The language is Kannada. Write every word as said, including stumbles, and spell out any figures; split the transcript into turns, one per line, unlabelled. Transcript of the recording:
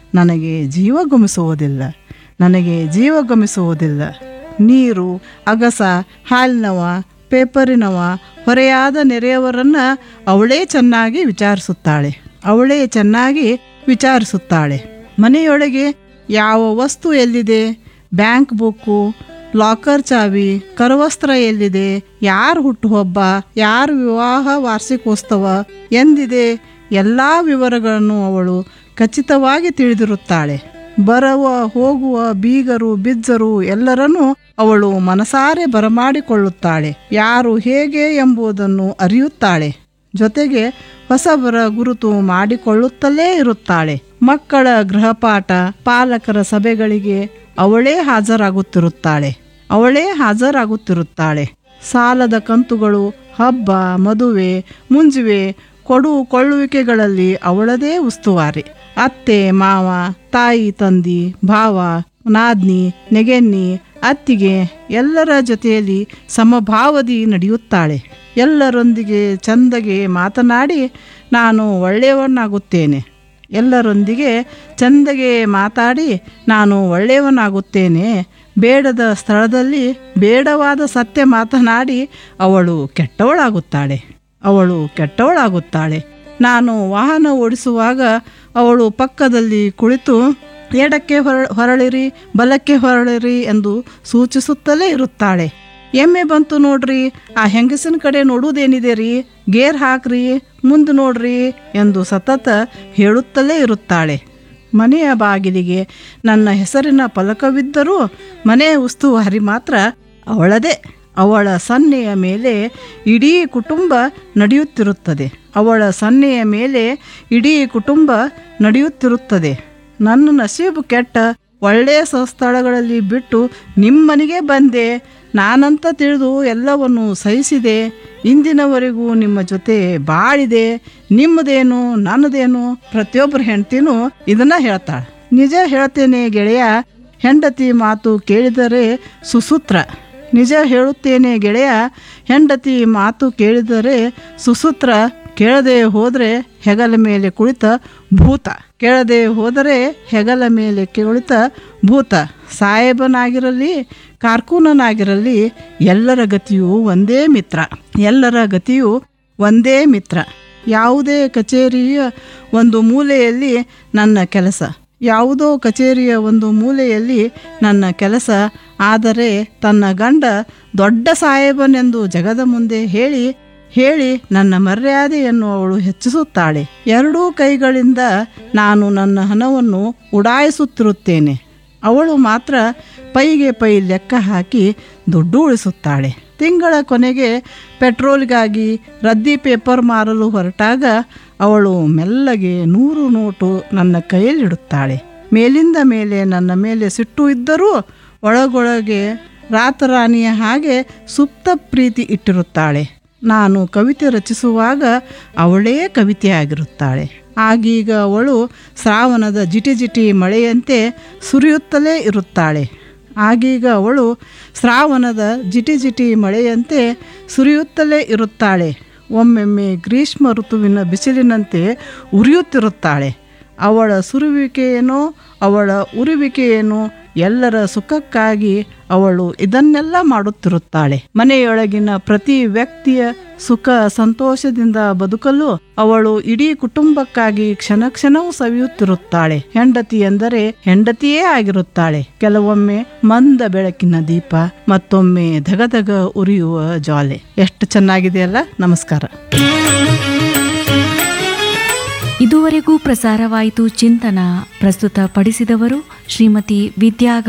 ನನಗೆ ಜೀವ ಗಮಿಸುವುದಿಲ್ಲ ನನಗೆ ಜೀವ ಗಮಿಸುವುದಿಲ್ಲ ನೀರು ಅಗಸ ಹಾಲಿನವ ಪೇಪರಿನವ ಹೊರೆಯಾದ ನೆರೆಯವರನ್ನು ಅವಳೇ ಚೆನ್ನಾಗಿ ವಿಚಾರಿಸುತ್ತಾಳೆ ಅವಳೇ ಚೆನ್ನಾಗಿ ವಿಚಾರಿಸುತ್ತಾಳೆ ಮನೆಯೊಳಗೆ ಯಾವ ವಸ್ತು ಎಲ್ಲಿದೆ ಬ್ಯಾಂಕ್ ಬುಕ್ಕು ಲಾಕರ್ ಚಾವಿ ಕರವಸ್ತ್ರ ಎಲ್ಲಿದೆ ಯಾರು ಹುಟ್ಟುಹಬ್ಬ ಯಾರ ವಿವಾಹ ವಾರ್ಷಿಕೋತ್ಸವ ಎಂದಿದೆ ಎಲ್ಲ ವಿವರಗಳನ್ನು ಅವಳು ಖಚಿತವಾಗಿ ತಿಳಿದಿರುತ್ತಾಳೆ ಬರುವ ಹೋಗುವ ಬೀಗರು ಬಿಜ್ಜರು ಎಲ್ಲರನ್ನೂ ಅವಳು ಮನಸಾರೆ ಬರಮಾಡಿಕೊಳ್ಳುತ್ತಾಳೆ ಯಾರು ಹೇಗೆ ಎಂಬುದನ್ನು ಅರಿಯುತ್ತಾಳೆ ಜೊತೆಗೆ ಹೊಸಬರ ಗುರುತು ಮಾಡಿಕೊಳ್ಳುತ್ತಲೇ ಇರುತ್ತಾಳೆ ಮಕ್ಕಳ ಗೃಹಪಾಠ ಪಾಲಕರ ಸಭೆಗಳಿಗೆ ಅವಳೇ ಹಾಜರಾಗುತ್ತಿರುತ್ತಾಳೆ ಅವಳೇ ಹಾಜರಾಗುತ್ತಿರುತ್ತಾಳೆ ಸಾಲದ ಕಂತುಗಳು ಹಬ್ಬ ಮದುವೆ ಮುಂಜುವೆ ಕೊಡು ಕೊಳ್ಳುವಿಕೆಗಳಲ್ಲಿ ಅವಳದೇ ಉಸ್ತುವಾರಿ ಅತ್ತೆ ಮಾವ ತಾಯಿ ತಂದಿ ಭಾವ ನಾದ್ನಿ ನೆಗೆನ್ನಿ ಅತ್ತಿಗೆ ಎಲ್ಲರ ಜೊತೆಯಲ್ಲಿ ಸಮಭಾವದಿ ನಡೆಯುತ್ತಾಳೆ ಎಲ್ಲರೊಂದಿಗೆ ಚಂದಗೆ ಮಾತನಾಡಿ ನಾನು ಒಳ್ಳೆಯವನಾಗುತ್ತೇನೆ ಎಲ್ಲರೊಂದಿಗೆ ಚಂದಗೆ ಮಾತಾಡಿ ನಾನು ಒಳ್ಳೆಯವನಾಗುತ್ತೇನೆ ಬೇಡದ ಸ್ಥಳದಲ್ಲಿ ಬೇಡವಾದ ಸತ್ಯ ಮಾತನಾಡಿ ಅವಳು ಕೆಟ್ಟವಳಾಗುತ್ತಾಳೆ ಅವಳು ಕೆಟ್ಟವಳಾಗುತ್ತಾಳೆ ನಾನು ವಾಹನ ಓಡಿಸುವಾಗ ಅವಳು ಪಕ್ಕದಲ್ಲಿ ಕುಳಿತು ಎಡಕ್ಕೆ ಹೊರ ಹೊರಳಿರಿ ಬಲಕ್ಕೆ ಹೊರಳಿರಿ ಎಂದು ಸೂಚಿಸುತ್ತಲೇ ಇರುತ್ತಾಳೆ ಎಮ್ಮೆ ಬಂತು ನೋಡ್ರಿ ಆ ಹೆಂಗಸಿನ ಕಡೆ ನೋಡುವುದೇನಿದೆ ರೀ ಗೇರ್ ಹಾಕ್ರಿ ಮುಂದೆ ನೋಡ್ರಿ ಎಂದು ಸತತ ಹೇಳುತ್ತಲೇ ಇರುತ್ತಾಳೆ ಮನೆಯ ಬಾಗಿಲಿಗೆ ನನ್ನ ಹೆಸರಿನ ಫಲಕವಿದ್ದರೂ ಮನೆಯ ಉಸ್ತುವಾರಿ ಮಾತ್ರ ಅವಳದೇ ಅವಳ ಸನ್ನೆಯ ಮೇಲೆ ಇಡೀ ಕುಟುಂಬ ನಡೆಯುತ್ತಿರುತ್ತದೆ ಅವಳ ಸನ್ನೆಯ ಮೇಲೆ ಇಡೀ ಕುಟುಂಬ ನಡೆಯುತ್ತಿರುತ್ತದೆ ನನ್ನ ನಸೀಬು ಕೆಟ್ಟ ಒಳ್ಳೆಯ ಸ್ಥಳಗಳಲ್ಲಿ ಬಿಟ್ಟು ನಿಮ್ಮನೆಗೆ ಬಂದೆ ನಾನಂತ ತಿಳಿದು ಎಲ್ಲವನ್ನು ಸಹಿಸಿದೆ ಇಂದಿನವರೆಗೂ ನಿಮ್ಮ ಜೊತೆ ಬಾಳಿದೆ ನಿಮ್ಮದೇನು ನನ್ನದೇನು ಪ್ರತಿಯೊಬ್ಬರ ಹೆಂಡ್ತಿನೂ ಇದನ್ನು ಹೇಳ್ತಾಳೆ ನಿಜ ಹೇಳ್ತೇನೆ ಗೆಳೆಯ ಹೆಂಡತಿ ಮಾತು ಕೇಳಿದರೆ ಸುಸೂತ್ರ ನಿಜ ಹೇಳುತ್ತೇನೆ ಗೆಳೆಯ ಹೆಂಡತಿ ಮಾತು ಕೇಳಿದರೆ ಸುಸೂತ್ರ ಕೇಳದೆ ಹೋದರೆ ಹೆಗಲ ಮೇಲೆ ಕುಳಿತ ಭೂತ ಕೇಳದೆ ಹೋದರೆ ಹೆಗಲ ಮೇಲೆ ಕುಳಿತ ಭೂತ ಸಾಹೇಬನಾಗಿರಲಿ ಕಾರ್ಕೂನನಾಗಿರಲಿ ಎಲ್ಲರ ಗತಿಯೂ ಒಂದೇ ಮಿತ್ರ ಎಲ್ಲರ ಗತಿಯೂ ಒಂದೇ ಮಿತ್ರ ಯಾವುದೇ ಕಚೇರಿಯ ಒಂದು ಮೂಲೆಯಲ್ಲಿ ನನ್ನ ಕೆಲಸ ಯಾವುದೋ ಕಚೇರಿಯ ಒಂದು ಮೂಲೆಯಲ್ಲಿ ನನ್ನ ಕೆಲಸ ಆದರೆ ತನ್ನ ಗಂಡ ದೊಡ್ಡ ಸಾಹೇಬನೆಂದು ಜಗದ ಮುಂದೆ ಹೇಳಿ ಹೇಳಿ ನನ್ನ ಮರ್ಯಾದೆಯನ್ನು ಅವಳು ಹೆಚ್ಚಿಸುತ್ತಾಳೆ ಎರಡೂ ಕೈಗಳಿಂದ ನಾನು ನನ್ನ ಹಣವನ್ನು ಉಡಾಯಿಸುತ್ತಿರುತ್ತೇನೆ ಅವಳು ಮಾತ್ರ ಪೈಗೆ ಪೈ ಲೆಕ್ಕ ಹಾಕಿ ದುಡ್ಡು ಉಳಿಸುತ್ತಾಳೆ ತಿಂಗಳ ಕೊನೆಗೆ ಪೆಟ್ರೋಲ್ಗಾಗಿ ರದ್ದಿ ಪೇಪರ್ ಮಾರಲು ಹೊರಟಾಗ ಅವಳು ಮೆಲ್ಲಗೆ ನೂರು ನೋಟು ನನ್ನ ಕೈಯಲ್ಲಿಡುತ್ತಾಳೆ ಮೇಲಿಂದ ಮೇಲೆ ನನ್ನ ಮೇಲೆ ಸಿಟ್ಟು ಇದ್ದರೂ ಒಳಗೊಳಗೆ ರಾತರಾಣಿಯ ಹಾಗೆ ಸುಪ್ತ ಪ್ರೀತಿ ಇಟ್ಟಿರುತ್ತಾಳೆ ನಾನು ಕವಿತೆ ರಚಿಸುವಾಗ ಅವಳೇ ಕವಿತೆಯಾಗಿರುತ್ತಾಳೆ ಆಗೀಗ ಅವಳು ಶ್ರಾವಣದ ಜಿಟಿ ಜಿಟಿ ಮಳೆಯಂತೆ ಸುರಿಯುತ್ತಲೇ ಇರುತ್ತಾಳೆ ಆಗೀಗ ಅವಳು ಶ್ರಾವಣದ ಜಿಟಿ ಜಿಟಿ ಮಳೆಯಂತೆ ಸುರಿಯುತ್ತಲೇ ಇರುತ್ತಾಳೆ ಒಮ್ಮೆಮ್ಮೆ ಗ್ರೀಷ್ಮ ಋತುವಿನ ಬಿಸಿಲಿನಂತೆ ಉರಿಯುತ್ತಿರುತ್ತಾಳೆ ಅವಳ ಸುರುವಿಕೆಯೇನೋ ಅವಳ ಉರುವಿಕೆಯೇನೋ ಎಲ್ಲರ ಸುಖಕ್ಕಾಗಿ ಅವಳು ಇದನ್ನೆಲ್ಲ ಮಾಡುತ್ತಿರುತ್ತಾಳೆ ಮನೆಯೊಳಗಿನ ಪ್ರತಿ ವ್ಯಕ್ತಿಯ ಸುಖ ಸಂತೋಷದಿಂದ ಬದುಕಲು ಅವಳು ಇಡೀ ಕುಟುಂಬಕ್ಕಾಗಿ ಕ್ಷಣ ಕ್ಷಣವೂ ಸವಿಯುತ್ತಿರುತ್ತಾಳೆ ಹೆಂಡತಿ ಎಂದರೆ ಹೆಂಡತಿಯೇ ಆಗಿರುತ್ತಾಳೆ ಕೆಲವೊಮ್ಮೆ ಮಂದ ಬೆಳಕಿನ ದೀಪ ಮತ್ತೊಮ್ಮೆ ಧಗಧಗ ಉರಿಯುವ ಜ್ವಾಲೆ ಎಷ್ಟು ಚೆನ್ನಾಗಿದೆಯಲ್ಲ ನಮಸ್ಕಾರ
ಇದುವರೆಗೂ ಪ್ರಸಾರವಾಯಿತು ಚಿಂತನ ಪ್ರಸ್ತುತ ಪಡಿಸಿದವರು ಶ್ರೀಮತಿ ವಿದ್ಯಾ